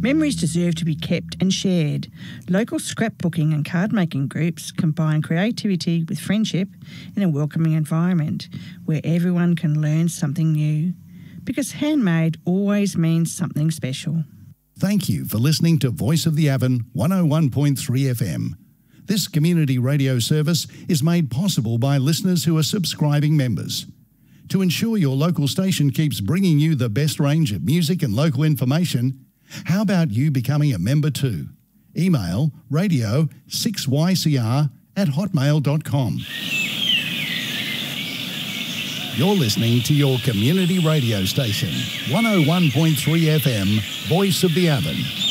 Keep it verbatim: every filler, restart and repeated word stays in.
Memories deserve to be kept and shared. Local scrapbooking and card-making groups combine creativity with friendship in a welcoming environment where everyone can learn something new. Because handmade always means something special. Thank you for listening to Voice of the Avon one oh one point three F M. This community radio service is made possible by listeners who are subscribing members. To ensure your local station keeps bringing you the best range of music and local information, how about you becoming a member too? Email radio six Y C R at hotmail dot com. You're listening to your community radio station, one oh one point three F M, Voice of the Avon.